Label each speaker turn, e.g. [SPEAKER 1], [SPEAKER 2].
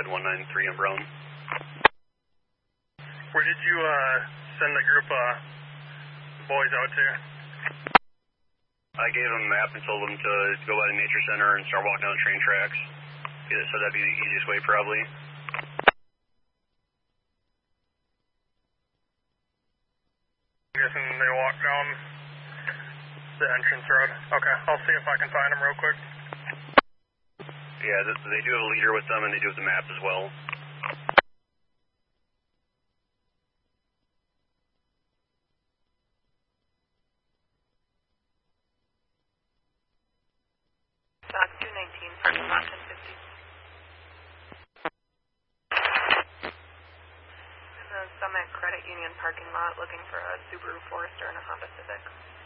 [SPEAKER 1] Wood 193 on Brown.
[SPEAKER 2] Where did you send the group boys out to?
[SPEAKER 1] I gave them a map and told them to go by the nature center and start walking down the train tracks. Yeah, so that'd be the easiest way probably.
[SPEAKER 2] I'm guessing they walk down the entrance road. Okay, I'll see if I can find them real quick.
[SPEAKER 1] Yeah, they do have a leader with them and they do have the map as well.
[SPEAKER 3] Stock 219, parking lot 1050. In the Summit Credit Union parking lot, looking for a Subaru Forester and a Honda Civic.